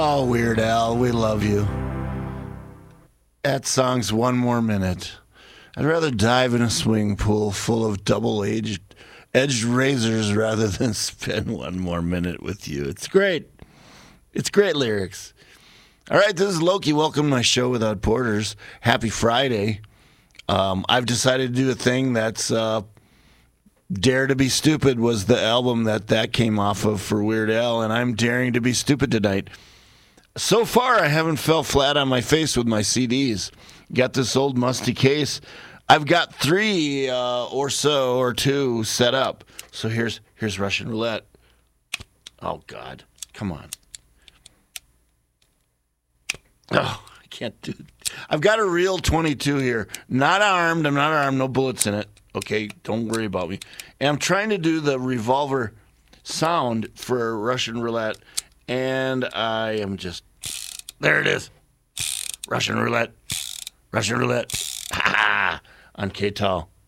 Oh, Weird Al, we love you. That song's One More Minute. I'd rather dive in a swimming pool full of double-edged razors rather than spend one more minute with you. It's great. It's great lyrics. All right, this is Loki. Welcome to my show without Porters. Happy Friday. I've decided to do a thing that's Dare to Be Stupid was the album that came off of for Weird Al, and I'm daring to be stupid tonight. So far, I haven't fell flat on my face with my CDs. Got this old musty case. I've got 3 or 2 set up. So here's Russian Roulette. Oh, God. Come on. Oh, I can't do it. I've got a real 22 here. Not armed. I'm not armed. No bullets in it. Okay, don't worry about me. And I'm trying to do the revolver sound for Russian Roulette, and I am just... There it is. Russian Roulette. Russian Roulette. Ha ha! On K-Tal.